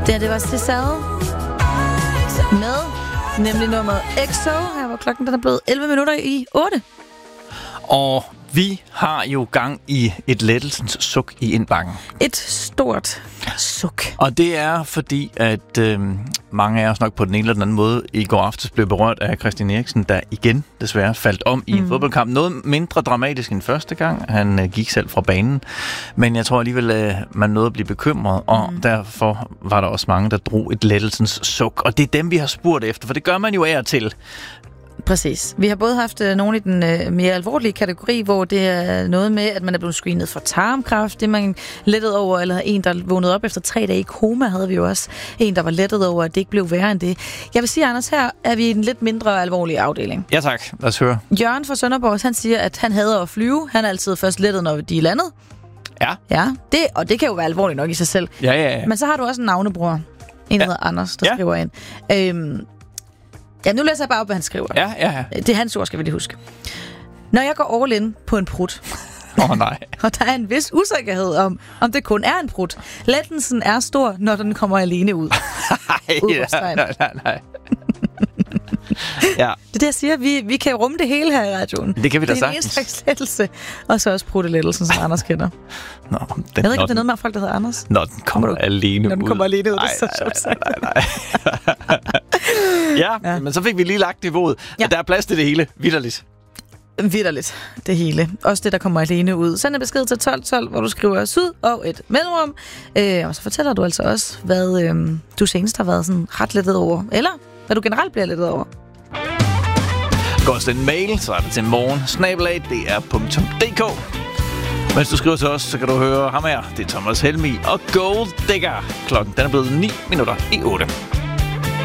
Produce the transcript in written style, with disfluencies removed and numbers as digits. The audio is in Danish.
Det var Cesare med nemlig nummer EXO. Her var klokken, den er blevet 11 minutter i 8. Og vi har jo gang i et lettelsens suk i indbakken. Et stort suk. Og det er fordi, at mange af os nok på den ene eller den anden måde i går aftes blev berørt af Christian Eriksen, der igen desværre faldt om i en fodboldkamp. Noget mindre dramatisk end første gang. Han gik selv fra banen. Men jeg tror alligevel, man nåede at blive bekymret, og derfor var der også mange, der drog et lettelsens suk. Og det er dem, vi har spurgt efter, for det gør man jo af og til. Præcis. Vi har både haft nogle i den mere alvorlige kategori, hvor det er noget med, at man er blevet screenet for tarmkræft, det man lettet over, eller en, der vågnede op efter 3 dage i koma, havde vi jo også. En, der var lettet over, at det ikke blev værre end det. Jeg vil sige, Anders, her er vi i en lidt mindre alvorlig afdeling. Ja tak, lad os høre. Jørgen fra Sønderborg, han siger, at han hader at flyve. Han er altid først lettet, når de er landet. Ja, det kan jo være alvorligt nok i sig selv. Ja. Men så har du også en navnebror. En, der hedder Anders, der skriver ind. Ja, nu læser jeg bare op, hvad han skriver. Ja. Det er hans ord, skal vi lige huske. Når jeg går all in på en prut, nej. og der er en vis usikkerhed om det kun er en prut. Lettelsen er stor, når den kommer alene ud. Nej. Ja. Det er det, jeg siger. Vi kan rumme det hele her i radioen. Det kan vi da sagtens. Det er en slags lettelse. Og så også pruttelettelsen, som Anders kender. Nå, jeg ved ikke, om det er noget med folk, der hedder Anders. Når den kommer alene ud. Når den kommer alene ud, det er så sjovt sagt. Nej. Ja, men så fik vi lige lagt niveauet. Ja. Der er plads til det hele. Vitterligt. Det hele. Også det, der kommer alene ud. Send en besked til 1212, hvor du skriver syd og et mellemrum. Og så fortæller du altså også, hvad du senest har været sådan ret lettet over. Eller hvad du generelt bliver lettet over. Gå os en mail, så er det til morgen@dr.dk. Mens du skriver til os, så kan du høre ham her. Det er Thomas Helmig og Gold Digger. Klokken den er blevet 9 minutter i 8.